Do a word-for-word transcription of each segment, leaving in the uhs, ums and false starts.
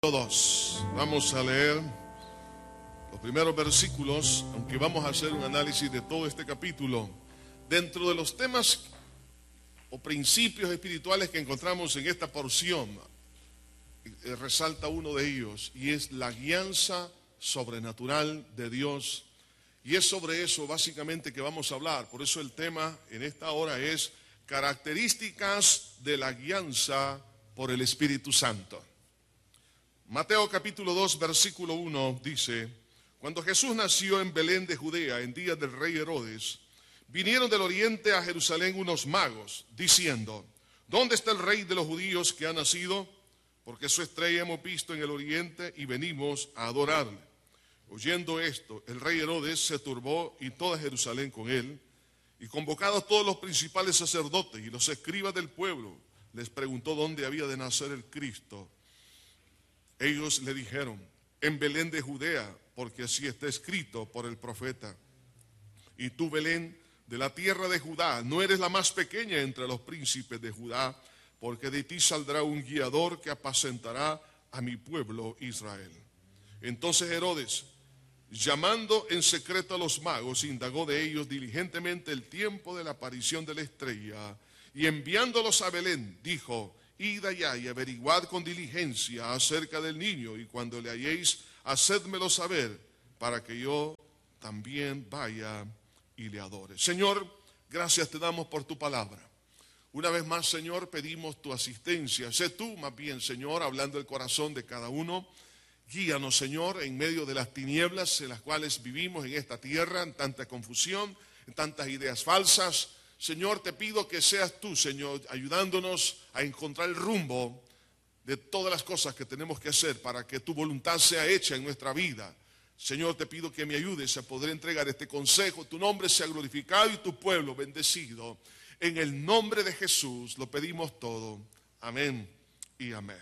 Todos vamos a leer los primeros versículos, aunque vamos a hacer un análisis de todo este capítulo. Dentro de los temas o principios espirituales que encontramos en esta porción, eh, resalta uno de ellos, y es la guianza sobrenatural de Dios. Y es sobre eso básicamente que vamos a hablar. Por eso el tema en esta hora es características de la guianza por el Espíritu Santo. Mateo capítulo dos, versículo uno dice: cuando Jesús nació en Belén de Judea, en días del rey Herodes, vinieron del oriente a Jerusalén unos magos, diciendo: ¿dónde está el rey de los judíos que ha nacido? Porque su estrella hemos visto en el oriente y venimos a adorarle. Oyendo esto, el rey Herodes se turbó y toda Jerusalén con él, y convocados todos los principales sacerdotes y los escribas del pueblo, les preguntó dónde había de nacer el Cristo. Ellos le dijeron: en Belén de Judea, porque así está escrito por el profeta. Y tú, Belén, de la tierra de Judá, no eres la más pequeña entre los príncipes de Judá, porque de ti saldrá un guiador que apacentará a mi pueblo Israel. Entonces Herodes, llamando en secreto a los magos, indagó de ellos diligentemente el tiempo de la aparición de la estrella, y enviándolos a Belén, dijo: id allá y averiguad con diligencia acerca del niño, y cuando le halléis, hacédmelo saber, para que yo también vaya y le adore. Señor, gracias te damos por tu palabra. Una vez más, Señor, pedimos tu asistencia. Sé tú, más bien, Señor, hablando el corazón de cada uno. Guíanos, Señor, en medio de las tinieblas en las cuales vivimos en esta tierra, en tanta confusión, en tantas ideas falsas. Señor, te pido que seas tú, Señor, ayudándonos a encontrar el rumbo de todas las cosas que tenemos que hacer para que tu voluntad sea hecha en nuestra vida. Señor, te pido que me ayudes a poder entregar este consejo, tu nombre sea glorificado y tu pueblo bendecido. En el nombre de Jesús lo pedimos todo. Amén y amén.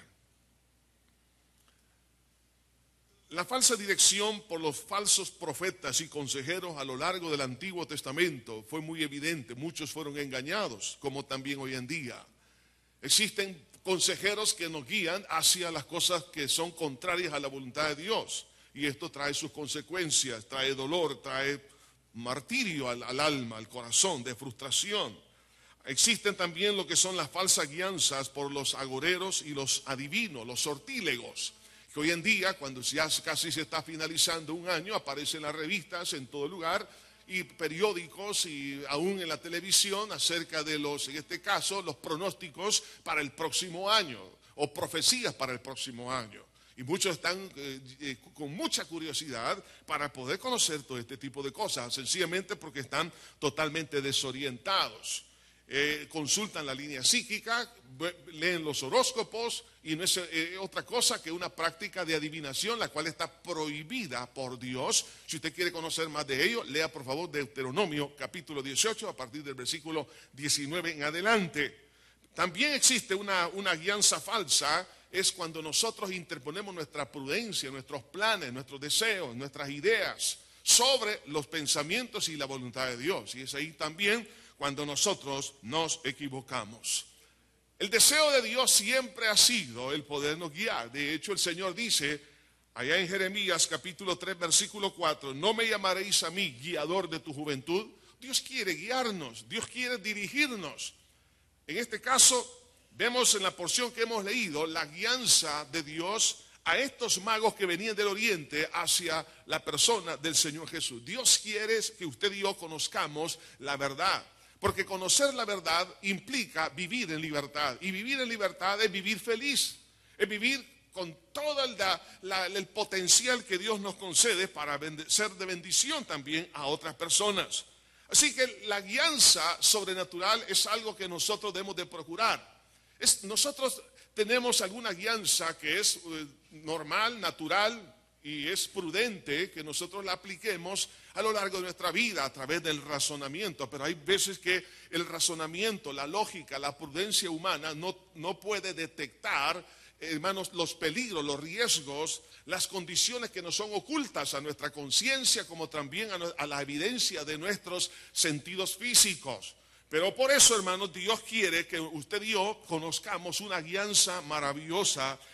La falsa dirección por los falsos profetas y consejeros a lo largo del Antiguo Testamento fue muy evidente. Muchos fueron engañados, como también hoy en día. Existen consejeros que nos guían hacia las cosas que son contrarias a la voluntad de Dios. Y esto trae sus consecuencias, trae dolor, trae martirio al, al alma, al corazón, de frustración. Existen también lo que son las falsas guianzas por los agoreros y los adivinos, los sortílegos. Que hoy en día, cuando ya casi se está finalizando un año, aparecen las revistas en todo lugar y periódicos y aún en la televisión acerca de los, en este caso, los pronósticos para el próximo año o profecías para el próximo año. Y muchos están eh, eh, con mucha curiosidad para poder conocer todo este tipo de cosas, sencillamente porque están totalmente desorientados. Eh, consultan la línea psíquica, leen los horóscopos y no es eh, otra cosa que una práctica de adivinación, la cual está prohibida por Dios. Si usted quiere conocer más de ello, lea por favor Deuteronomio capítulo dieciocho a partir del versículo diecinueve en adelante. También existe una, una guianza falsa, es cuando nosotros interponemos nuestra prudencia, nuestros planes, nuestros deseos, nuestras ideas sobre los pensamientos y la voluntad de Dios. Y es ahí también cuando nosotros nos equivocamos. El deseo de Dios siempre ha sido el podernos guiar. De hecho, el Señor dice, allá en Jeremías capítulo tres, versículo cuatro, no me llamaréis a mí guiador de tu juventud. Dios quiere guiarnos, Dios quiere dirigirnos. En este caso, vemos en la porción que hemos leído, la guianza de Dios a estos magos que venían del oriente hacia la persona del Señor Jesús. Dios quiere que usted y yo conozcamos la verdad. Porque conocer la verdad implica vivir en libertad. Y vivir en libertad es vivir feliz. Es vivir con todo el, la, el potencial que Dios nos concede para ser de bendición también a otras personas. Así que la guianza sobrenatural es algo que nosotros debemos de procurar. Es, nosotros tenemos alguna guianza que es eh, normal, natural, y es prudente que nosotros la apliquemos a lo largo de nuestra vida a través del razonamiento. Pero hay veces que el razonamiento, la lógica, la prudencia humana no, no puede detectar, hermanos, los peligros, los riesgos, las condiciones que nos son ocultas a nuestra conciencia, como también a, a la evidencia de nuestros sentidos físicos. Pero por eso, hermanos, Dios quiere que usted y yo conozcamos una guianza maravillosa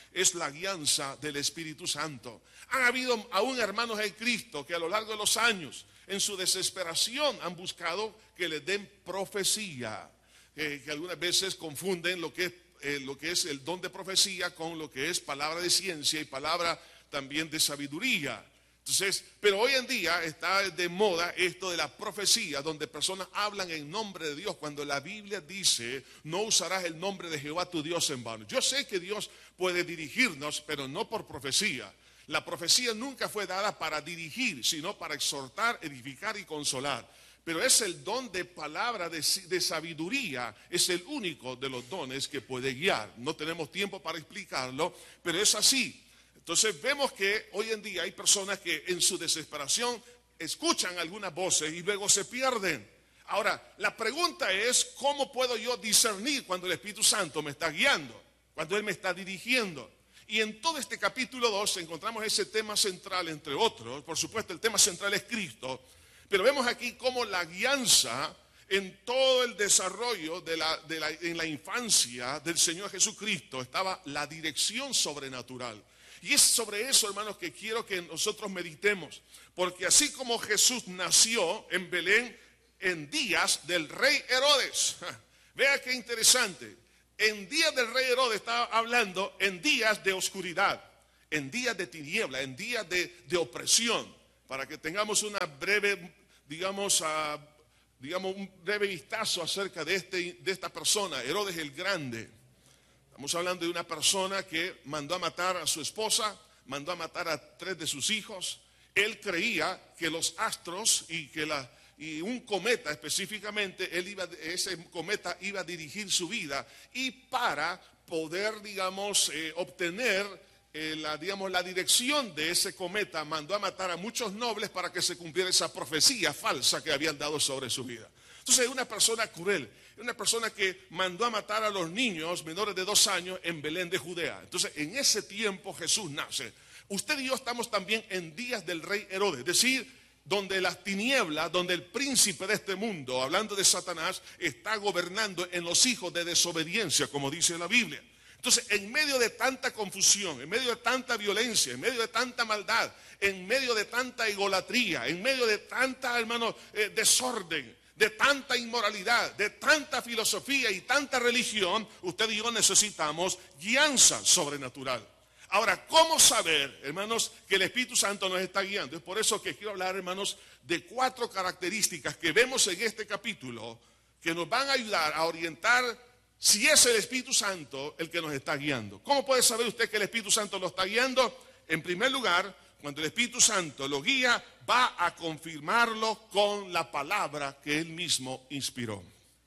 es la guianza del Espíritu Santo. Han habido aún hermanos en Cristo que a lo largo de los años, en su desesperación, han buscado que les den profecía, eh, que algunas veces confunden lo que es, eh, lo que es el don de profecía con lo que es palabra de ciencia y palabra también de sabiduría. Entonces, pero hoy en día está de moda esto de la profecía, donde personas hablan en nombre de Dios, cuando la Biblia dice, no usarás el nombre de Jehová tu Dios en vano. Yo sé que Dios puede dirigirnos, pero no por profecía. La profecía nunca fue dada para dirigir, sino para exhortar, edificar y consolar. Pero es el don de palabra, de, de sabiduría, es el único de los dones que puede guiar. No tenemos tiempo para explicarlo, pero es así. Entonces vemos que hoy en día hay personas que en su desesperación escuchan algunas voces y luego se pierden. Ahora, la pregunta es, ¿cómo puedo yo discernir cuando el Espíritu Santo me está guiando? Cuando Él me está dirigiendo. Y en todo este capítulo dos encontramos ese tema central, entre otros. Por supuesto, el tema central es Cristo. Pero vemos aquí cómo la guianza en todo el desarrollo de la, de la, en la infancia del Señor Jesucristo estaba la dirección sobrenatural. Y es sobre eso, hermanos, que quiero que nosotros meditemos. Porque así como Jesús nació en Belén en días del rey Herodes. Vea qué interesante. En días del rey Herodes estaba hablando en días de oscuridad, en días de tiniebla, en días de, de opresión. Para que tengamos una breve, digamos, uh, digamos, un breve vistazo acerca de, este, de esta persona, Herodes el Grande. Estamos hablando de una persona que mandó a matar a su esposa, mandó a matar a tres de sus hijos. Él creía que los astros y que la, y un cometa específicamente, él iba, ese cometa iba a dirigir su vida y para poder, digamos, eh, obtener eh, la, digamos, la dirección de ese cometa, mandó a matar a muchos nobles para que se cumpliera esa profecía falsa que habían dado sobre su vida. Entonces es una persona cruel, es una persona que mandó a matar a los niños menores de dos años en Belén de Judea. Entonces en ese tiempo Jesús nace. Usted y yo estamos también en días del rey Herodes, es decir, donde las tinieblas, donde el príncipe de este mundo, hablando de Satanás, está gobernando en los hijos de desobediencia, como dice la Biblia. Entonces, en medio de tanta confusión, en medio de tanta violencia, en medio de tanta maldad, en medio de tanta idolatría, en medio de tanta, hermano, eh, desorden, de tanta inmoralidad, de tanta filosofía y tanta religión, usted y yo necesitamos guianza sobrenatural. Ahora, ¿cómo saber, hermanos, que el Espíritu Santo nos está guiando? Es por eso que quiero hablar, hermanos, de cuatro características que vemos en este capítulo que nos van a ayudar a orientar si es el Espíritu Santo el que nos está guiando. ¿Cómo puede saber usted que el Espíritu Santo lo está guiando? En primer lugar, cuando el Espíritu Santo lo guía, va a confirmarlo con la palabra que Él mismo inspiró.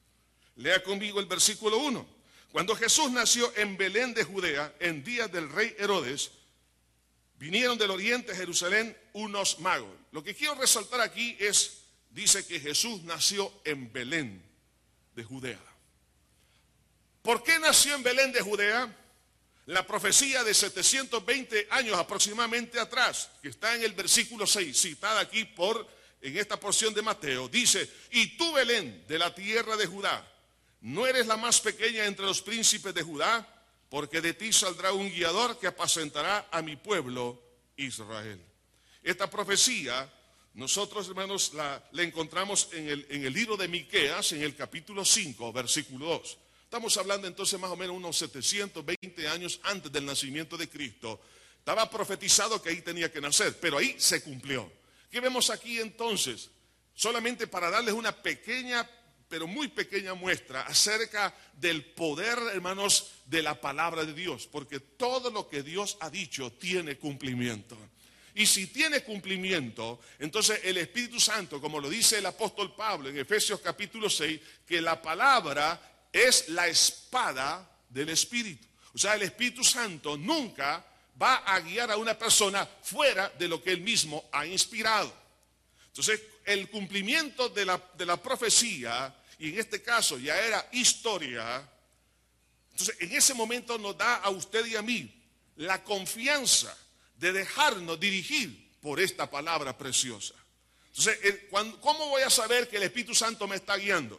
Lea conmigo el versículo uno. Cuando Jesús nació en Belén de Judea, en días del rey Herodes, vinieron del oriente de Jerusalén unos magos. Lo que quiero resaltar aquí es, dice que Jesús nació en Belén de Judea. ¿Por qué nació en Belén de Judea? La profecía de setecientos veinte años aproximadamente atrás, que está en el versículo seis, citada aquí por, en esta porción de Mateo, dice, y tú, Belén, de la tierra de Judá, no eres la más pequeña entre los príncipes de Judá, porque de ti saldrá un guiador que apacentará a mi pueblo Israel. Esta profecía, nosotros, hermanos, la, la encontramos en el, en el libro de Miqueas, en el capítulo cinco, versículo dos. Estamos hablando entonces más o menos unos setecientos veinte años antes del nacimiento de Cristo. Estaba profetizado que ahí tenía que nacer, pero ahí se cumplió. ¿Qué vemos aquí entonces? Solamente para darles una pequeña, pero muy pequeña muestra acerca del poder, hermanos, de la palabra de Dios. Porque todo lo que Dios ha dicho tiene cumplimiento. Y si tiene cumplimiento, entonces el Espíritu Santo, como lo dice el apóstol Pablo en Efesios capítulo seis, que la palabra es la espada del Espíritu. O sea, el Espíritu Santo nunca va a guiar a una persona fuera de lo que Él mismo ha inspirado. Entonces, el cumplimiento de la, de la profecía, y en este caso ya era historia, entonces en ese momento nos da a usted y a mí la confianza de dejarnos dirigir por esta palabra preciosa. Entonces, ¿cómo voy a saber que el Espíritu Santo me está guiando?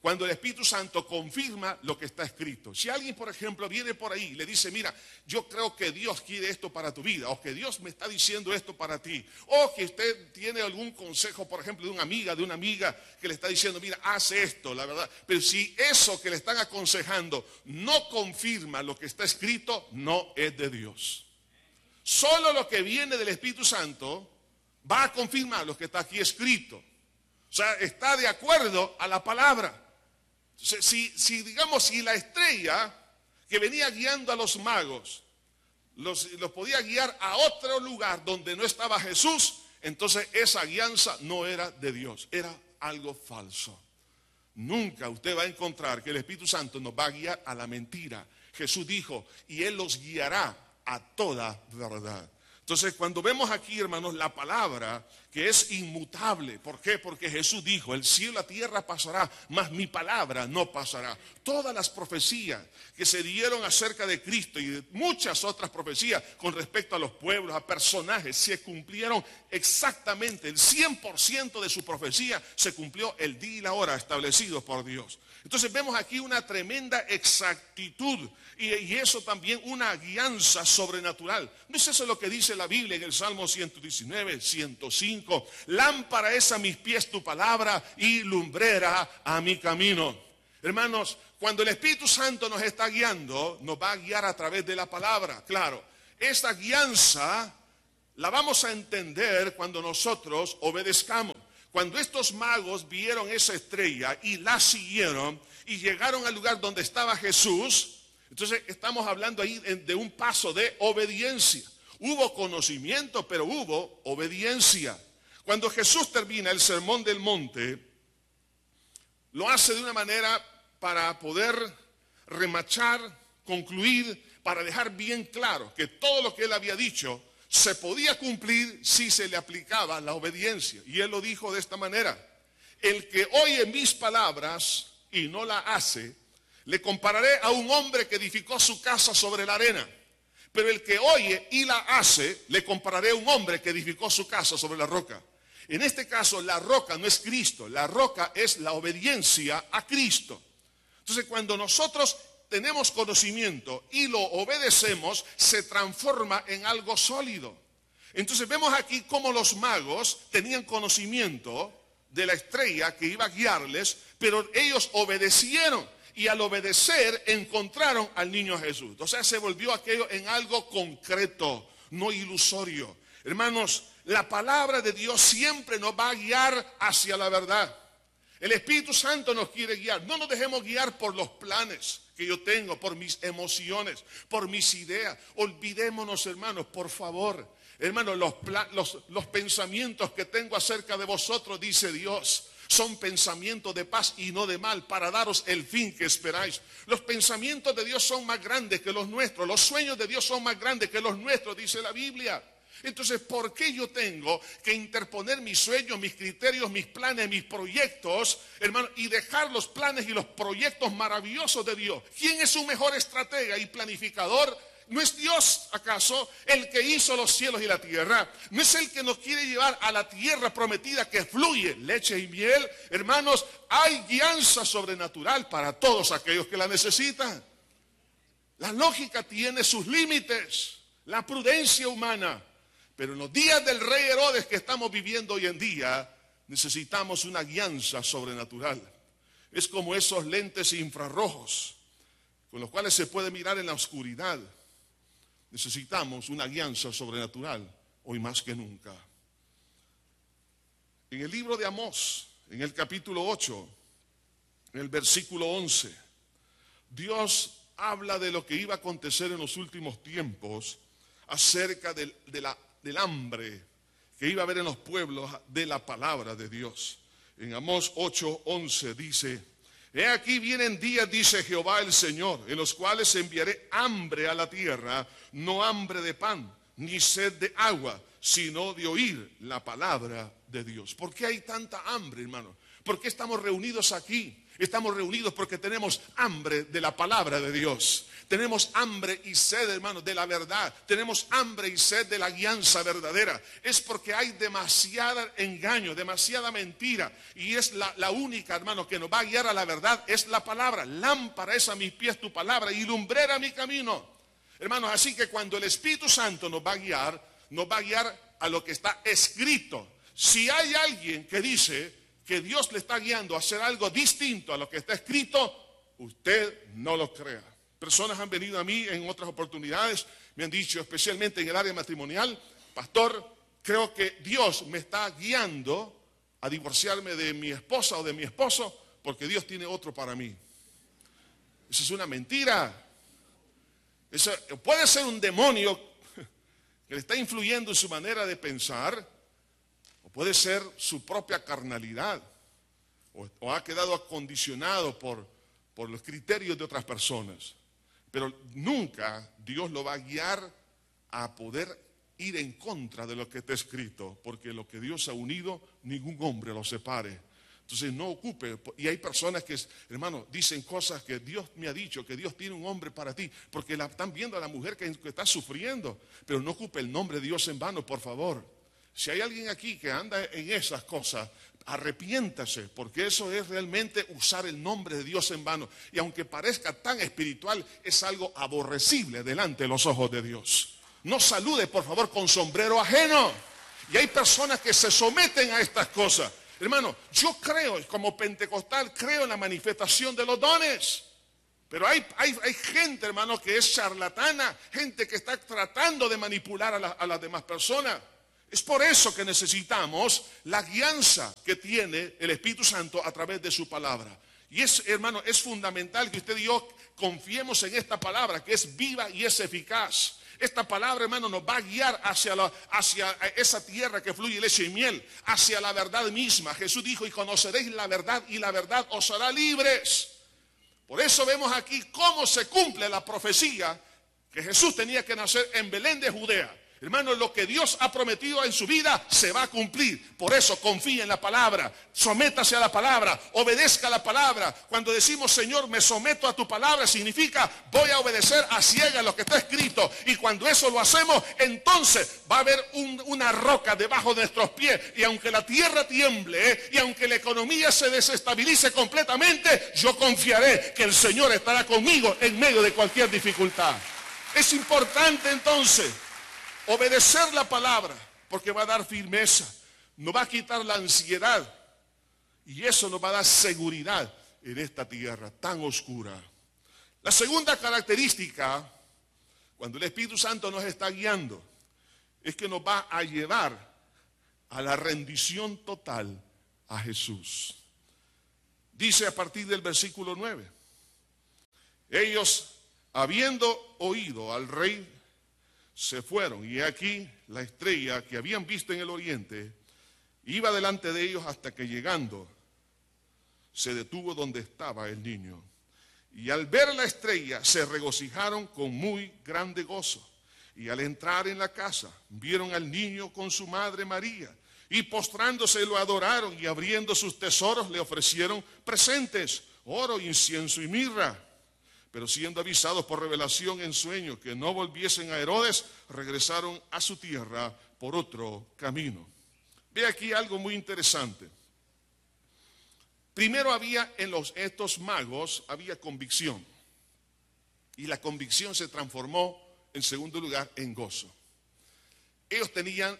cuando el Espíritu Santo confirma lo que está escrito. Si alguien, por ejemplo, viene por ahí y le dice, mira, yo creo que Dios quiere esto para tu vida, o que Dios me está diciendo esto para ti, o que usted tiene algún consejo, por ejemplo, de una amiga, de una amiga que le está diciendo, mira, haz esto, la verdad. Pero si eso que le están aconsejando no confirma lo que está escrito, no es de Dios. Solo lo que viene del Espíritu Santo va a confirmar lo que está aquí escrito. O sea, está de acuerdo a la palabra. Si, si digamos, si la estrella que venía guiando a los magos los, los podía guiar a otro lugar donde no estaba Jesús, entonces esa guianza no era de Dios, era algo falso. Nunca usted va a encontrar que el Espíritu Santo nos va a guiar a la mentira. Jesús dijo, y Él los guiará a toda verdad. Entonces, cuando vemos aquí, hermanos, la palabra que es inmutable. ¿Por qué? Porque Jesús dijo, el cielo y la tierra pasará, mas mi palabra no pasará. Todas las profecías que se dieron acerca de Cristo y de muchas otras profecías con respecto a los pueblos, a personajes, se cumplieron exactamente. El cien por ciento de su profecía se cumplió el día y la hora establecidos por Dios. Entonces vemos aquí una tremenda exactitud y, y eso también una guianza sobrenatural. ¿No es eso lo que dice la Biblia en el Salmo ciento diecinueve, ciento cinco? Lámpara es a mis pies tu palabra y lumbrera a mi camino. Hermanos, cuando el Espíritu Santo nos está guiando, nos va a guiar a través de la palabra. Claro, esta guianza la vamos a entender cuando nosotros obedezcamos. Cuando estos magos vieron esa estrella y la siguieron y llegaron al lugar donde estaba Jesús, entonces estamos hablando ahí de un paso de obediencia. Hubo conocimiento, pero hubo obediencia. Cuando Jesús termina el sermón del monte, lo hace de una manera para poder remachar, concluir, para dejar bien claro que todo lo que él había dicho se podía cumplir si se le aplicaba la obediencia. Y él lo dijo de esta manera: el que oye mis palabras y no la hace, le compararé a un hombre que edificó su casa sobre la arena. Pero el que oye y la hace, le compararé a un hombre que edificó su casa sobre la roca. En este caso, la roca no es Cristo, la roca es la obediencia a Cristo. Entonces, cuando nosotros tenemos conocimiento y lo obedecemos, se transforma en algo sólido. Entonces vemos aquí cómo los magos tenían conocimiento de la estrella que iba a guiarles, pero ellos obedecieron y al obedecer encontraron al niño Jesús. O sea, se volvió aquello en algo concreto, no ilusorio. Hermanos, la palabra de Dios siempre nos va a guiar hacia la verdad. El Espíritu Santo nos quiere guiar. No nos dejemos guiar por los planes que yo tengo, por mis emociones, por mis ideas. Olvidémonos, hermanos, por favor. Hermanos, los, los, los pensamientos que tengo acerca de vosotros, dice Dios, son pensamientos de paz y no de mal, para daros el fin que esperáis. Los pensamientos de Dios son más grandes que los nuestros. Los sueños de Dios son más grandes que los nuestros, dice la Biblia. Entonces, ¿por qué yo tengo que interponer mis sueños, mis criterios, mis planes, mis proyectos, hermano, y dejar los planes y los proyectos maravillosos de Dios? ¿Quién es su mejor estratega y planificador? ¿No es Dios, acaso, el que hizo los cielos y la tierra? ¿No es el que nos quiere llevar a la tierra prometida que fluye leche y miel? Hermanos, hay guianza sobrenatural para todos aquellos que la necesitan. La lógica tiene sus límites, la prudencia humana. Pero en los días del rey Herodes que estamos viviendo hoy en día, necesitamos una guianza sobrenatural. Es como esos lentes infrarrojos con los cuales se puede mirar en la oscuridad. Necesitamos una guianza sobrenatural hoy más que nunca. En el libro de Amós, en el capítulo ocho, en el versículo once, Dios habla de lo que iba a acontecer en los últimos tiempos acerca de, de la del hambre que iba a haber en los pueblos de la palabra de Dios. En Amós ocho once dice: he aquí vienen días, dice Jehová el Señor, en los cuales enviaré hambre a la tierra, no hambre de pan, ni sed de agua, sino de oír la palabra de Dios. ¿Por qué hay tanta hambre, hermano? ¿Por qué estamos reunidos aquí? Estamos reunidos porque tenemos hambre de la palabra de Dios. Tenemos hambre y sed, hermanos, de la verdad. Tenemos hambre y sed de la guianza verdadera. Es porque hay demasiado engaño, demasiada mentira. Y es la, la única, hermano, que nos va a guiar a la verdad, es la palabra. Lámpara es a mis pies tu palabra y lumbrera mi camino. Hermanos, así que cuando el Espíritu Santo nos va a guiar, nos va a guiar a lo que está escrito. Si hay alguien que dice que Dios le está guiando a hacer algo distinto a lo que está escrito, usted no lo crea. Personas han venido a mí en otras oportunidades, me han dicho, especialmente en el área matrimonial, pastor, creo que Dios me está guiando a divorciarme de mi esposa o de mi esposo porque Dios tiene otro para mí. Eso es una mentira. Eso puede ser un demonio que le está influyendo en su manera de pensar, o puede ser su propia carnalidad, o, o ha quedado acondicionado por, por los criterios de otras personas. Pero nunca Dios lo va a guiar a poder ir en contra de lo que está escrito, porque lo que Dios ha unido, ningún hombre lo separe. Entonces no ocupe, y hay personas que, hermano, dicen cosas que Dios me ha dicho, que Dios tiene un hombre para ti, porque la están viendo a la mujer que, que está sufriendo, pero no ocupe el nombre de Dios en vano, por favor. Si hay alguien aquí que anda en esas cosas, arrepiéntase, porque eso es realmente usar el nombre de Dios en vano. Y aunque parezca tan espiritual, es algo aborrecible delante de los ojos de Dios. No salude, por favor, con sombrero ajeno. Y hay personas que se someten a estas cosas. Hermano, yo creo, como pentecostal, creo en la manifestación de los dones. Pero hay, hay, hay gente, hermano, que es charlatana, gente que está tratando de manipular a, la, a las demás personas. Es por eso que necesitamos la guianza que tiene el Espíritu Santo a través de su palabra. Y es, hermano, es fundamental que usted y yo confiemos en esta palabra, que es viva y es eficaz. Esta palabra, hermano, nos va a guiar hacia, la, hacia esa tierra que fluye leche y miel, hacia la verdad misma. Jesús dijo, y conoceréis la verdad, y la verdad os hará libres. Por eso vemos aquí cómo se cumple la profecía que Jesús tenía que nacer en Belén de Judea. Hermano, lo que Dios ha prometido en su vida se va a cumplir. Por eso confíe en la palabra, sométase a la palabra, obedezca a la palabra. Cuando decimos, Señor, me someto a tu palabra, significa voy a obedecer a ciegas lo que está escrito. Y cuando eso lo hacemos, entonces va a haber un, una roca debajo de nuestros pies. Y aunque la tierra tiemble, ¿eh? y aunque la economía se desestabilice completamente, yo confiaré que el Señor estará conmigo en medio de cualquier dificultad. Es importante entonces obedecer la palabra, porque va a dar firmeza, nos va a quitar la ansiedad y eso nos va a dar seguridad en esta tierra tan oscura. La segunda característica, cuando el Espíritu Santo nos está guiando, es que nos va a llevar a la rendición total a Jesús. Dice a partir del versículo nueve, ellos, habiendo oído al rey, se fueron, y aquí la estrella que habían visto en el oriente iba delante de ellos hasta que llegando se detuvo donde estaba el niño. Y al ver la estrella se regocijaron con muy grande gozo. Y al entrar en la casa vieron al niño con su madre María, y postrándose lo adoraron, y abriendo sus tesoros le ofrecieron presentes, oro, incienso y mirra. Pero siendo avisados por revelación en sueño que no volviesen a Herodes, regresaron a su tierra por otro camino. Ve aquí algo muy interesante. Primero había en los, estos magos, había convicción. Y la convicción se transformó, en segundo lugar, en gozo. Ellos tenían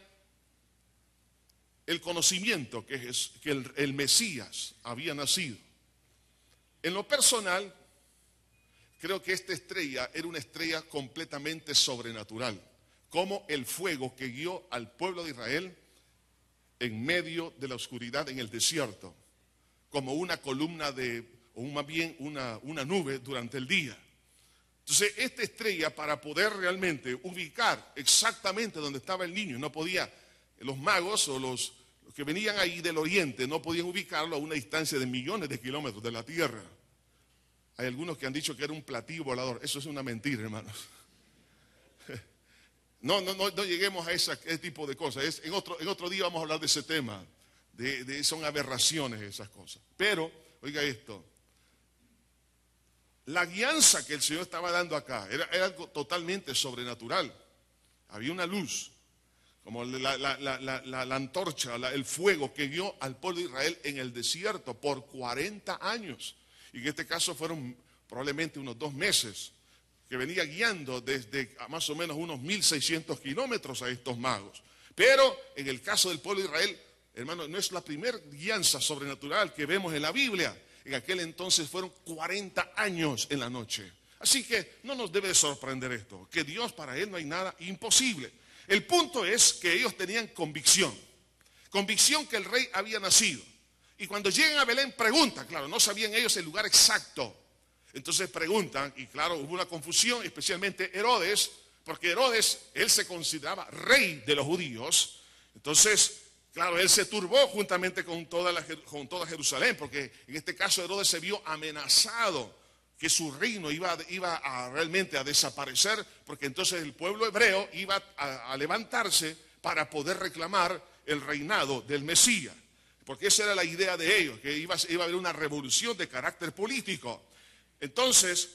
el conocimiento que, es, que el, el Mesías había nacido. En lo personal, creo que esta estrella era una estrella completamente sobrenatural, como el fuego que guió al pueblo de Israel en medio de la oscuridad en el desierto, como una columna de, o más bien una, una nube durante el día. Entonces, esta estrella, para poder realmente ubicar exactamente donde estaba el niño, no podía, los magos o los, los que venían ahí del oriente no podían ubicarlo a una distancia de millones de kilómetros de la tierra. Hay algunos que han dicho que era un platillo volador. Eso es una mentira, hermanos. No, no, no, no lleguemos a esa, ese tipo de cosas. Es, en, otro, en otro día vamos a hablar de ese tema. De, de, son aberraciones esas cosas. Pero, oiga esto. La guianza que el Señor estaba dando acá era, era algo totalmente sobrenatural. Había una luz, como la, la, la, la, la, la antorcha, la, el fuego que guió al pueblo de Israel en el desierto por cuarenta años. Y en este caso fueron probablemente unos dos meses, que venía guiando desde más o menos unos mil seiscientos kilómetros a estos magos. Pero en el caso del pueblo de Israel, hermano, no es la primera guianza sobrenatural que vemos en la Biblia. En aquel entonces fueron cuarenta años en la noche. Así que no nos debe sorprender esto, que Dios, para Él no hay nada imposible. El punto es que ellos tenían convicción, convicción que el rey había nacido. Y cuando llegan a Belén preguntan, claro, no sabían ellos el lugar exacto. Entonces preguntan, y claro, hubo una confusión, especialmente Herodes, porque Herodes, él se consideraba rey de los judíos. Entonces, claro, él se turbó juntamente con toda, la, con toda Jerusalén, porque en este caso Herodes se vio amenazado que su reino iba, iba a realmente a desaparecer, porque entonces el pueblo hebreo iba a, a levantarse para poder reclamar el reinado del Mesías. Porque esa era la idea de ellos, que iba, iba a haber una revolución de carácter político. Entonces,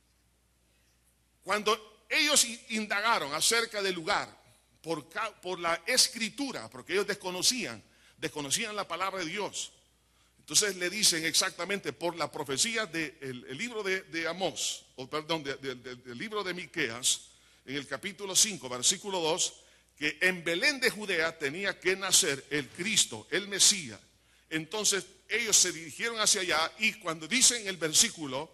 cuando ellos indagaron acerca del lugar, por, por la escritura, porque ellos desconocían, desconocían la palabra de Dios, entonces le dicen exactamente por la profecía del de el libro de, de Amós, o perdón, de, de, de, del libro de Miqueas, en el capítulo cinco, versículo dos, que en Belén de Judea tenía que nacer el Cristo, el Mesías. Entonces ellos se dirigieron hacia allá y cuando dicen el versículo,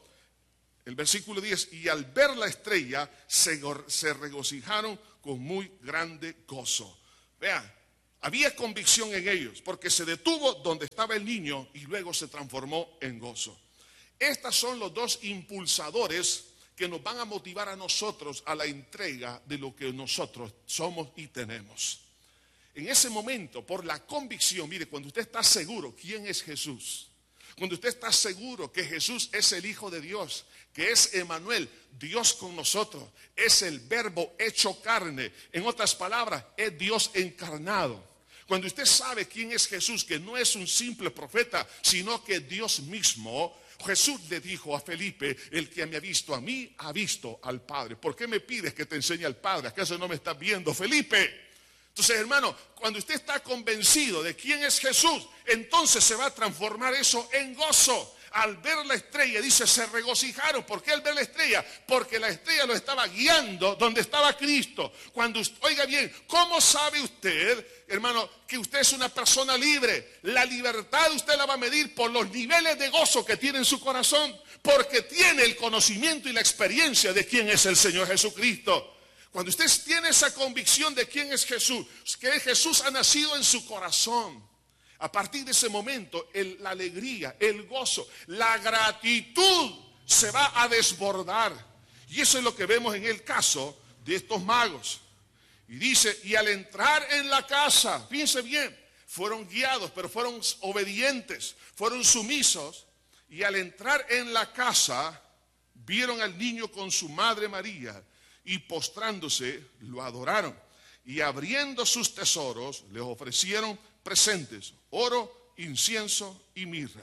el versículo diez, y al ver la estrella se, se regocijaron con muy grande gozo. Vean, había convicción en ellos porque se detuvo donde estaba el niño y luego se transformó en gozo. Estos son los dos impulsadores que nos van a motivar a nosotros a la entrega de lo que nosotros somos y tenemos. En ese momento, por la convicción, mire, cuando usted está seguro quién es Jesús, cuando usted está seguro que Jesús es el Hijo de Dios, que es Emmanuel, Dios con nosotros, es el verbo hecho carne, en otras palabras, es Dios encarnado. Cuando usted sabe quién es Jesús, que no es un simple profeta, sino que Dios mismo, Jesús le dijo a Felipe, el que me ha visto a mí, ha visto al Padre. ¿Por qué me pides que te enseñe al Padre? ¿Acaso no me estás viendo, Felipe? Entonces, hermano, cuando usted está convencido de quién es Jesús, entonces se va a transformar eso en gozo. Al ver la estrella, dice, se regocijaron. ¿Por qué al ver la estrella? Porque la estrella lo estaba guiando donde estaba Cristo. Cuando, oiga bien, ¿cómo sabe usted, hermano, que usted es una persona libre? La libertad usted la va a medir por los niveles de gozo que tiene en su corazón, porque tiene el conocimiento y la experiencia de quién es el Señor Jesucristo. Cuando usted tiene esa convicción de quién es Jesús, que Jesús ha nacido en su corazón, a partir de ese momento, el, la alegría, el gozo, la gratitud se va a desbordar. Y eso es lo que vemos en el caso de estos magos. Y dice, y al entrar en la casa, fíjense bien, fueron guiados, pero fueron obedientes, fueron sumisos. Y al entrar en la casa, vieron al niño con su madre María y postrándose, lo adoraron. Y abriendo sus tesoros, les ofrecieron presentes, oro, incienso y mirra.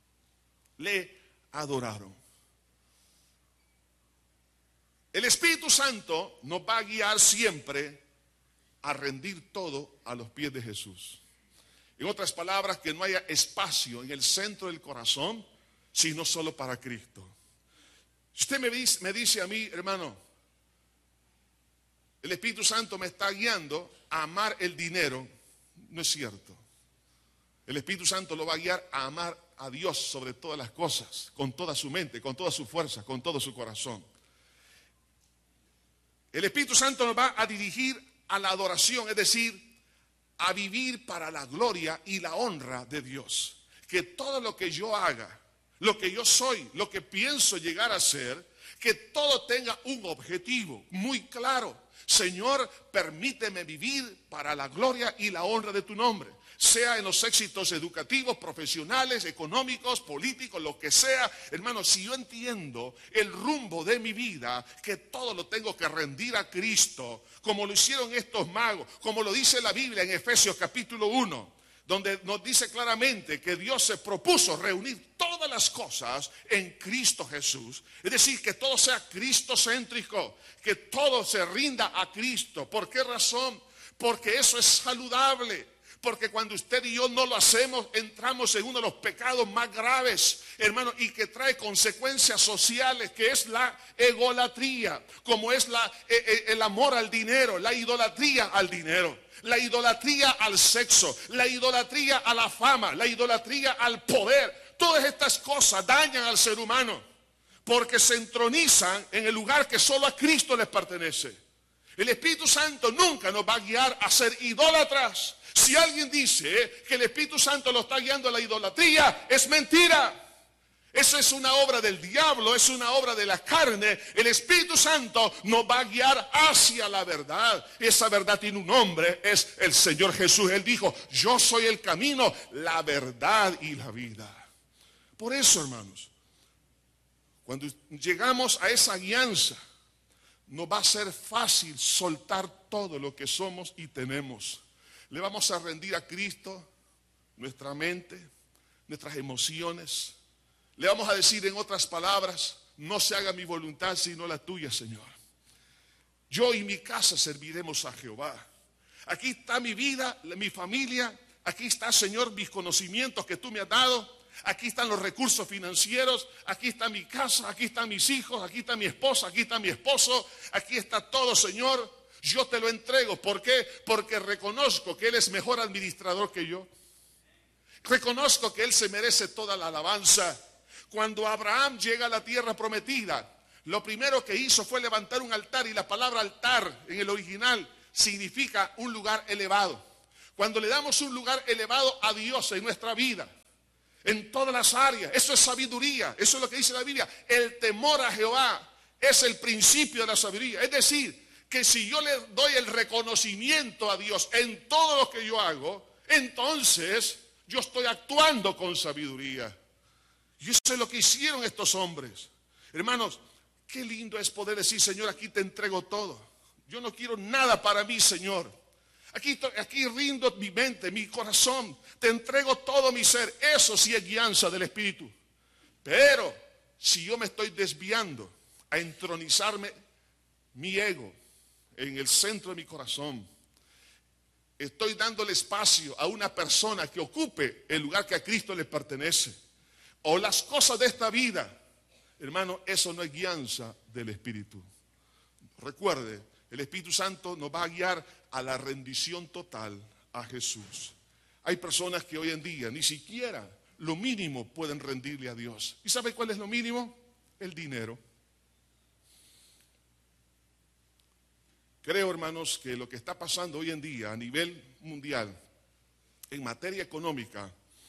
Le adoraron. El Espíritu Santo nos va a guiar siempre a rendir todo a los pies de Jesús. En otras palabras, que no haya espacio en el centro del corazón, sino solo para Cristo. Usted me dice, me dice a mí, hermano, el Espíritu Santo me está guiando a amar el dinero. No es cierto. El Espíritu Santo lo va a guiar a amar a Dios sobre todas las cosas, con toda su mente, con toda su fuerza, con todo su corazón. El Espíritu Santo nos va a dirigir a la adoración, es decir, a vivir para la gloria y la honra de Dios. Que todo lo que yo haga, lo que yo soy, lo que pienso llegar a ser, que todo tenga un objetivo muy claro. Señor, permíteme vivir para la gloria y la honra de tu nombre. Sea en los éxitos educativos, profesionales, económicos, políticos, lo que sea. Hermano, si yo entiendo el rumbo de mi vida, que todo lo tengo que rendir a Cristo, como lo hicieron estos magos, como lo dice la Biblia en Efesios capítulo uno, donde nos dice claramente que Dios se propuso reunir todas las cosas en Cristo Jesús. Es decir, que todo sea cristocéntrico, que todo se rinda a Cristo. ¿Por qué razón? Porque eso es saludable. Porque cuando usted y yo no lo hacemos, entramos en uno de los pecados más graves, hermano, y que trae consecuencias sociales, que es la egolatría, como es la, eh, el amor al dinero, la idolatría al dinero, la idolatría al sexo, la idolatría a la fama, la idolatría al poder. Todas estas cosas dañan al ser humano, porque se entronizan en el lugar que solo a Cristo les pertenece. El Espíritu Santo nunca nos va a guiar a ser idólatras. Si alguien dice que el Espíritu Santo lo está guiando a la idolatría, es mentira. Eso es una obra del diablo, es una obra de la carne. El Espíritu Santo nos va a guiar hacia la verdad. Esa verdad tiene un nombre, es el Señor Jesús. Él dijo, yo soy el camino, la verdad y la vida. Por eso, hermanos, cuando llegamos a esa guianza, nos va a ser fácil soltar todo lo que somos y tenemos. Le vamos a rendir a Cristo nuestra mente, nuestras emociones. Le vamos a decir en otras palabras, no se haga mi voluntad sino la tuya, Señor. Yo y mi casa serviremos a Jehová. Aquí está mi vida, mi familia. Aquí está, Señor, mis conocimientos que tú me has dado. Aquí están los recursos financieros, aquí está mi casa, aquí están mis hijos, aquí está mi esposa, aquí está mi esposo, aquí está todo, Señor. Yo te lo entrego. ¿Por qué? Porque reconozco que Él es mejor administrador que yo. Reconozco que Él se merece toda la alabanza. Cuando Abraham llega a la tierra prometida, lo primero que hizo fue levantar un altar, y la palabra altar en el original significa un lugar elevado. Cuando le damos un lugar elevado a Dios en nuestra vida, en todas las áreas, eso es sabiduría. Eso es lo que dice la Biblia. El temor a Jehová es el principio de la sabiduría. Es decir, que si yo le doy el reconocimiento a Dios en todo lo que yo hago, entonces yo estoy actuando con sabiduría. Y eso es lo que hicieron estos hombres. Hermanos, qué lindo es poder decir, Señor, aquí te entrego todo. Yo no quiero nada para mí, Señor. Aquí, aquí rindo mi mente, mi corazón, te entrego todo mi ser. Eso sí es guianza del Espíritu. Pero si yo me estoy desviando a entronizarme mi ego en el centro de mi corazón, estoy dándole espacio a una persona que ocupe el lugar que a Cristo le pertenece, o las cosas de esta vida, hermano, eso no es guianza del Espíritu. Recuerde, el Espíritu Santo nos va a guiar a la rendición total a Jesús. Hay personas que hoy en día ni siquiera lo mínimo pueden rendirle a Dios. ¿Y sabe cuál es lo mínimo? El dinero. Creo, hermanos, que lo que está pasando hoy en día a nivel mundial en materia económica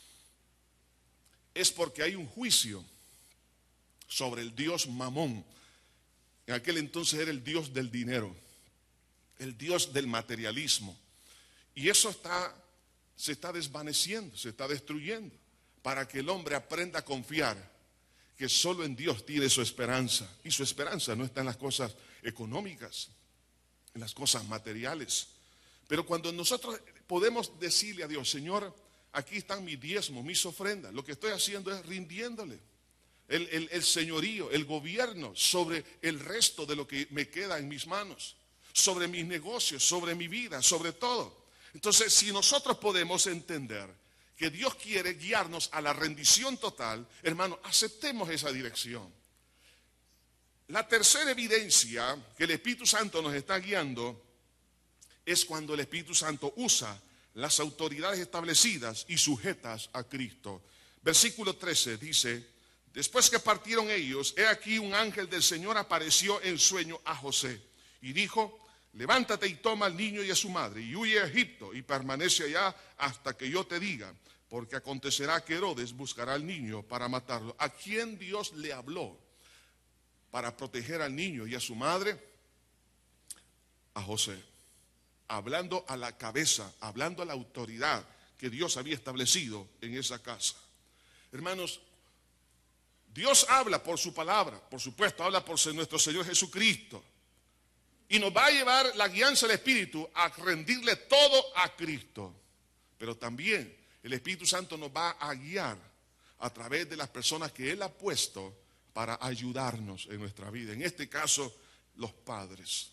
es porque hay un juicio sobre el Dios Mamón. En aquel entonces era el Dios del dinero, el Dios del materialismo. Y eso está, se está desvaneciendo, se está destruyendo, para que el hombre aprenda a confiar que solo en Dios tiene su esperanza. Y su esperanza no está en las cosas económicas, en las cosas materiales. Pero cuando nosotros podemos decirle a Dios, Señor, aquí están mis diezmos, mis ofrendas, lo que estoy haciendo es rindiéndole el, el, el señorío, el gobierno sobre el resto de lo que me queda en mis manos, sobre mis negocios, sobre mi vida, sobre todo. Entonces, si nosotros podemos entender que Dios quiere guiarnos a la rendición total, hermano, aceptemos esa dirección. La tercera evidencia que el Espíritu Santo nos está guiando es cuando el Espíritu Santo usa las autoridades establecidas y sujetas a Cristo. Versículo trece dice, después que partieron ellos, he aquí un ángel del Señor apareció en sueño a José y dijo, levántate y toma al niño y a su madre y huye a Egipto y permanece allá hasta que yo te diga, porque acontecerá que Herodes buscará al niño para matarlo. ¿A quién Dios le habló para proteger al niño y a su madre? A José. Hablando a la cabeza, hablando a la autoridad que Dios había establecido en esa casa. Hermanos, Dios habla por su palabra, por supuesto, habla por nuestro Señor Jesucristo. Y nos va a llevar la guianza del Espíritu a rendirle todo a Cristo. Pero también el Espíritu Santo nos va a guiar a través de las personas que Él ha puesto para ayudarnos en nuestra vida. En este caso, los padres.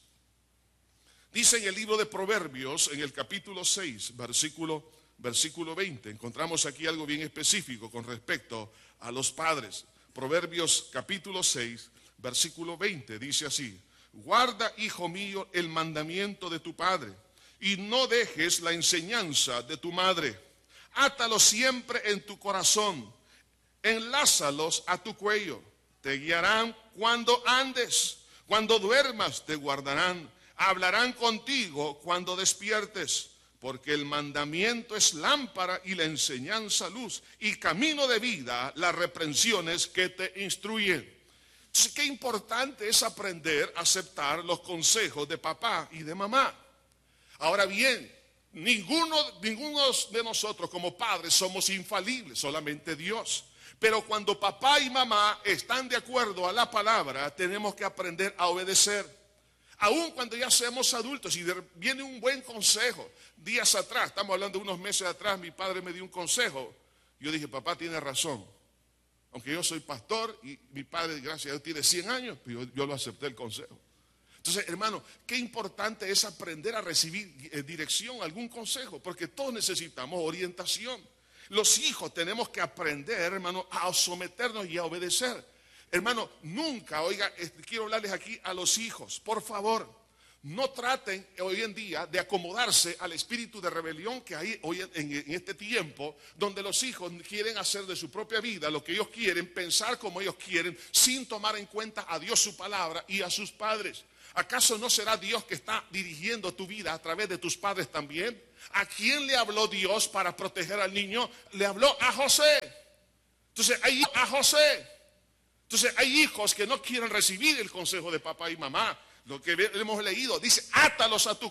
Dice en el libro de Proverbios, en el capítulo seis, versículo, versículo veinte, encontramos aquí algo bien específico con respecto a los padres. Proverbios capítulo seis, versículo veinte, dice así: guarda, hijo mío, el mandamiento de tu padre, y no dejes la enseñanza de tu madre. Átalos siempre en tu corazón, enlázalos a tu cuello. Te guiarán cuando andes, cuando duermas te guardarán, hablarán contigo cuando despiertes, porque el mandamiento es lámpara y la enseñanza luz, y camino de vida las reprensiones que te instruyen. Entonces, qué importante es aprender a aceptar los consejos de papá y de mamá. Ahora bien, ninguno, ninguno de nosotros como padres somos infalibles, solamente Dios. Pero cuando papá y mamá están de acuerdo a la palabra, tenemos que aprender a obedecer. Aún cuando ya seamos adultos y viene un buen consejo. Días atrás, estamos hablando de unos meses atrás, mi padre me dio un consejo. Yo dije, papá tiene razón. Aunque yo soy pastor y mi padre, gracias a Dios, tiene cien años, pero yo, yo lo acepté el consejo. Entonces, hermano, qué importante es aprender a recibir eh, dirección, algún consejo, porque todos necesitamos orientación. Los hijos tenemos que aprender, hermano, a someternos y a obedecer. Hermano, nunca, oiga, quiero hablarles aquí a los hijos, por favor, no traten hoy en día de acomodarse al espíritu de rebelión que hay hoy en, en este tiempo, donde los hijos quieren hacer de su propia vida lo que ellos quieren, pensar como ellos quieren, sin tomar en cuenta a Dios, su palabra, y a sus padres. ¿Acaso no será Dios que está dirigiendo tu vida a través de tus padres también? ¿A quién le habló Dios para proteger al niño? Le habló a José. Entonces, hay a José. Entonces, hay hijos que no quieren recibir el consejo de papá y mamá. Lo que hemos leído dice, átalos a tu